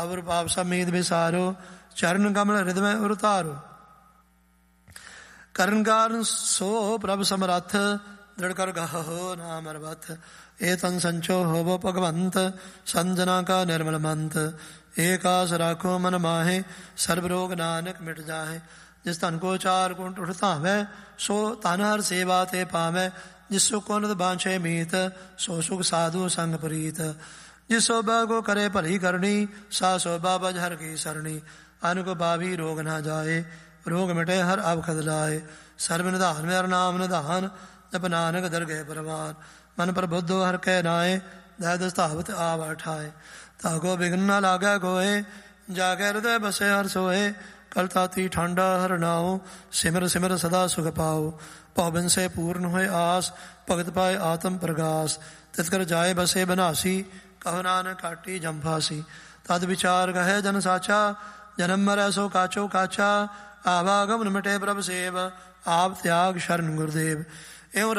ਅਵਰ ਪਾਪ ਸਮੇਤ ਵਿਸਾਰੋ, ਚਰਨ ਕਮਲ ਹਿਰਦੈ ਉਰ ਧਾਰੋ। ਕਰਨ ਕਾਰਨ ਸੋ ਪ੍ਰਭ ਸਮਰੱਥ, ਦ੍ਰਿੜ ਕਰ ਗਾਹੋ ਨਾਮ ਅਰਬਥ। ਏ ਤਨ ਸੰਚੋ ਹੋਵੋ ਭਗਵੰਤ, ਸੰਜਨਾ ਕਾ ਨਿਰਮਲ ਮੰਤ। ਏਕ ਆਸ ਰਾਖੋ ਮਨ ਮਾਹੇ, ਸਰਬ ਰੋਗ ਨਾਨਕ ਮਿਟ ਜਾਹੇ। ਜਿਸ ਧਨ ਕੋ ਚਾਰ ਗੁਣ ਉਠ ਧਾਵੈ, ਸੋ ਧਨ ਹਰ ਸੇਵਾ ਤੇ ਪਾਵੈ। ਜਿਸ ਸੁਖ ਉਨਤ ਬਾਂਛੇ ਮੀਤ, ਸੋ ਸੁਖ ਸਾਧੂ ਸੰਗ ਪ੍ਰੀਤ। ਜਿਸ ਸੋਭਾ ਕੋ ਕਰੇ ਭਲੀ ਕਰਨੀ, ਸਾ ਸੋਭਾ ਬਜ ਹਰ ਕੀ ਸਰਣੀ। ਅਨ ਕੋ ਪਾਵੀ ਰੋਗ ਨਾ ਜਾਏ, ਰੋਗ ਮਿਟੇ ਹਰ ਅਵਖਦ ਲਾਏ। ਸਰਬ ਨਿਧਾਨ ਮੇਰਾ ਨਾਮ ਨਿਧਾਨ, ਜਪ ਨਾਨਕ ਦਰਗਹਿ ਪ੍ਰਵਾਨ। ਮਨ ਪ੍ਰਬੁੱਧੋ ਹਰ ਕੈ ਨਾਏ, ਦਇਆ ਦਸਤਾਵਤ ਆਵ ਠਾਏ। ਤਾਕੋ ਬਿਘਨ ਨਾ ਲਾਗੈ ਕੋਏ, ਜਾਗੈ ਹਿਰਦੈ ਬਸੈ ਹਰ ਸੋਏ। ਕਲ ਤਾਤੀ ਠਾਂਡਾ ਹਰ ਨਾਉ, ਸਿਮਰ ਸਿਮਰ ਸਦਾ ਸੁਖ ਪਾਉ। ਭਉ ਸੇ ਪੂਰਨ ਹੋਏ ਆਸ, ਭਗਤ ਪਾਏ ਆਤਮ ਪ੍ਰਗਾਸ। ਤਿਤ ਕਰ ਜਾਏ ਬਸੇ ਬਨਾਸੀ, ਕਹੋ ਨਾਨਕ ਕਾਟੀ ਜੰਫਾਸੀ। ਤਦ ਵਿਚਾਰ ਕਹੈ ਜਨ ਸਾਚਾ, ਜਨਮ ਮਰੈ ਸੋ ਕਾਚੋ ਕਾਚਾ। ਆਵਾਗਮਨ ਮਿਟੇ ਪ੍ਰਭ ਸੇਵ, ਆਪ ਤਿਆਗ ਸ਼ਰਨ ਗੁਰਦੇਵ। ਇਉ